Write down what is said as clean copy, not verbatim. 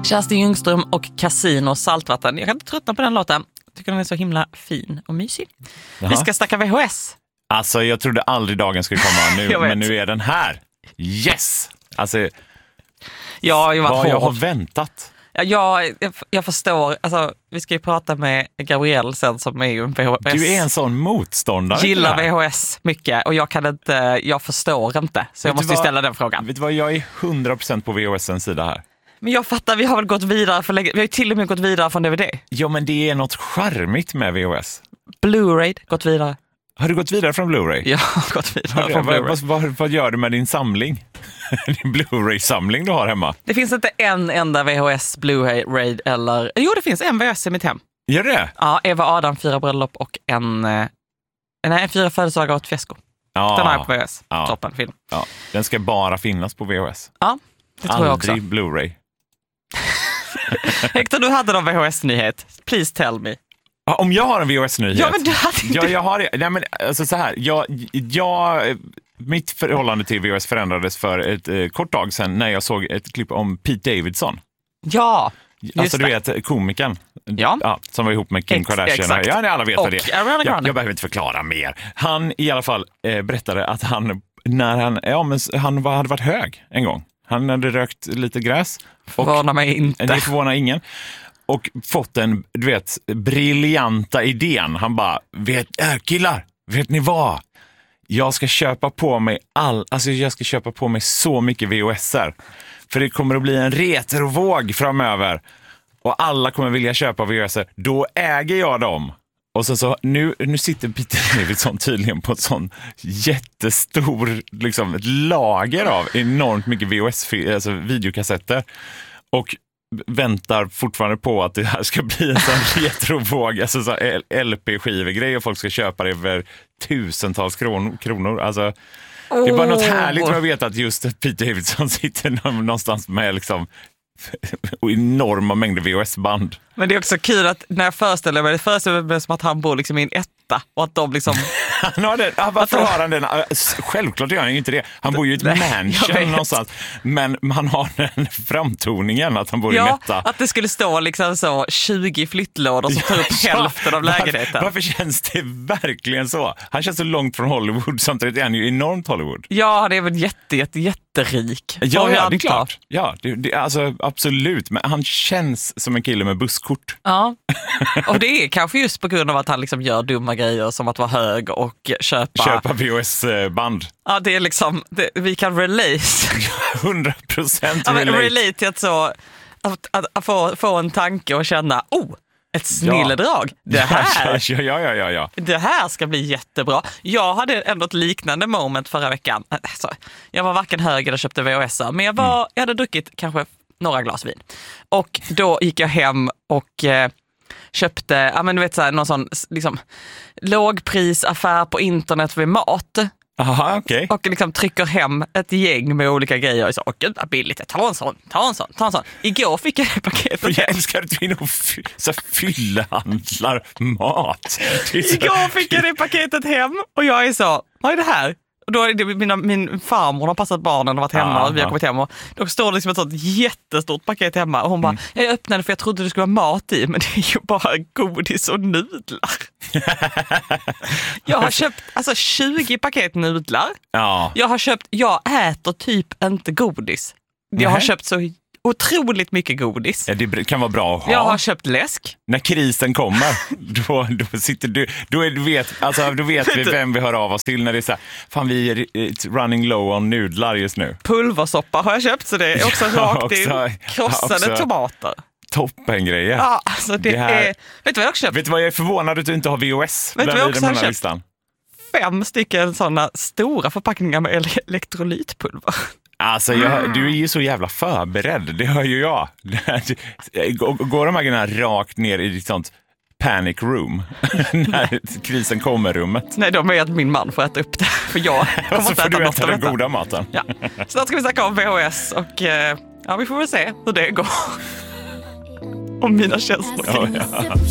Kerstin Ljungström och Casino Saltvatten. Jag kan inte tröttna på den låten. Jag tycker den är så himla fin och mysig. Jaha. Vi ska snacka VHS. Alltså jag trodde aldrig dagen skulle komma nu, men nu är den här. Yes! Alltså, Ja, jag har väntat. Jag förstår. Alltså, vi ska ju prata med Gabrielle sen som är ju en VHS. Du är en sån motståndare. Gillar VHS mycket och jag förstår inte. Så jag måste ju ställa den frågan. Vet du vad, jag är 100% på VHS:s sida här. Men jag fattar, vi har väl gått vidare för länge. Vi har ju till och med gått vidare från DVD. Ja, men det är något charmigt med VHS. Blu-ray, gått vidare. Har du gått vidare från Blu-ray? Jag har gått vidare från Blu-ray. Vad gör du med din samling? Din Blu-ray-samling du har hemma? Det finns inte en enda VHS, Blu-ray eller... Jo, det finns en VHS i mitt hem. Gör det? Ja, Eva Adam, 4 bröllop och en 4 födelsedagar och ett fiasko. Ja. Den har jag på VHS. Ja. Toppen film. Ja. Den ska bara finnas på VHS. Ja, det tror jag också. Aldrig Blu-ray. Hector, du hade någon VHS-nyhet. Please tell me. Om jag har en VHS-nyhet? Ja, men du hade inte... Ja, jag har det. Nej, men alltså så här. Mitt förhållande till VHS förändrades för ett kort tag sedan när jag såg ett klipp om Pete Davidson. Ja, alltså du vet, komikern. Ja, som var ihop med Kim Kardashian. Exakt. Ja, alla vet vad det är. Jag behöver inte förklara mer. Han i alla fall berättade att han hade varit hög en gång. Han hade rökt lite gräs. Förvånar mig inte. Det förvånar ingen. Och fått den, du vet, briljanta idén. Han bara, killar, vet ni vad? Jag ska köpa på mig så mycket VHS-er. För det kommer att bli en retrovåg framöver. Och alla kommer vilja köpa VHS-er. Då äger jag dem. Och så nu sitter Peter Davidson tydligen på ett sån jättestor liksom, ett lager av enormt mycket videokassetter. Och väntar fortfarande på att det här ska bli en sån retrovåg, alltså så LP-skivegrej och folk ska köpa det för tusentals kronor. Alltså, det är bara något härligt med att veta att just Peter Davidson sitter någonstans med liksom enorma mängder VHS-band. Men det är också kul att när jag föreställer mig som att han bor liksom i en etta och att de liksom... Han har den, varför har han den? Självklart gör han ju inte det. Han bor ju i ett mansion någonstans. Men man har den framtoningen att han bor i en etta. Att det skulle stå liksom så 20 flyttlådor som tar upp hälften av lägenheten. Varför känns det verkligen så? Han känns så långt från Hollywood, samtidigt är han ju enormt Hollywood. Ja, det är väl jätterik. Ja, det är klart. Ja, det, alltså, absolut. Men han känns som en kille med busskort. Ja, och det är kanske just på grund av att han liksom gör dumma grejer som att vara hög och köpa VHS-band. Ja, det är liksom, vi kan relate. 100% relate. Relate till att få en tanke och känna, ett snilledrag. Det här, ja. Det här ska bli jättebra. Jag hade ändå ett liknande moment förra veckan. Alltså, jag var varken hög eller köpte VHS, men jag hade druckit kanske några glas vin. Och då gick jag hem och köpte, du vet så här, någon sån liksom lågprisaffär på internet för mat. Aha, okay. Och liksom trycker hem ett gäng med olika grejer. Och så, gud vad billigt, ta en sån. Igår fick jag det paketet. Jag älskar att du så fyllehandlar mat. Igår fick jag det paketet hem och jag är så, vad är det här? Och då är det min farmor har passat barnen och varit hemma och vi har kommit hem och då står det liksom ett sånt jättestort paket hemma och hon bara, jag öppnade för jag trodde det skulle vara mat i, men det är ju bara godis och nudlar. Jag har köpt 20 paket nudlar. Ja. Jag äter typ inte godis. Jag har köpt så otroligt mycket godis. Ja, det kan vara bra att ha. Jag har köpt läsk. När krisen kommer, då sitter du, då vet vi vem vi hör av oss till när det är så här, fan vi är running low on nudlar just nu. Pulversoppa har jag köpt, så det är också rakt in. Krossade tomater. Toppen grejer. Ja, alltså det är... Vet du vad jag också köpt? Vet du vad, jag är förvånad att du inte har VHS. Vet du vad jag också har köpt? Listan. 5 stycken sådana stora förpackningar med elektrolytpulver. Alltså, du är ju så jävla förberedd, det hör ju jag. Går de här grejerna rakt ner i ditt sånt panic room när krisen kommer rummet? Nej, de är att min man får äta upp det. För jag kommer inte äta något av den goda maten. Ja. Snart ska vi snacka om VHS och vi får väl se hur det går. Om mina känslor. Ja.